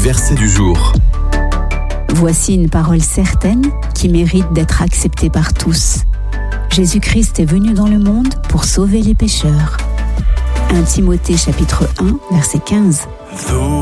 verset du jour. Voici une parole certaine qui mérite d'être acceptée par tous. Jésus-Christ est venu dans le monde pour sauver les pécheurs. 1 Timothée chapitre 1, verset 15.